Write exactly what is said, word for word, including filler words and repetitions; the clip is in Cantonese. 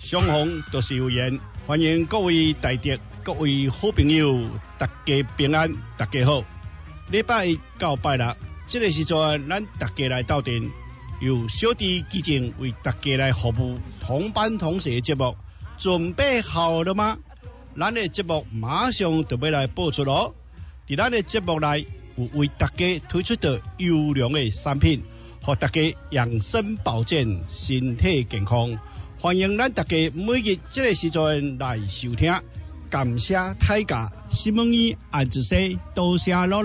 相逢都是有缘，欢迎各位大德、各位好朋友，大家平安，大家好。礼拜一到拜六，这个时阵，咱大家来斗阵，由小弟基金为大家来服务同班同学的节目，准备好了吗？咱的节目马上就要来播出咯。在咱的节目内，有为大家推出的优良的产品，让大家养生保健、身体健康。欢迎咱大家每日这个时阵来收听，感谢大家，新闻院安子生多谢咯。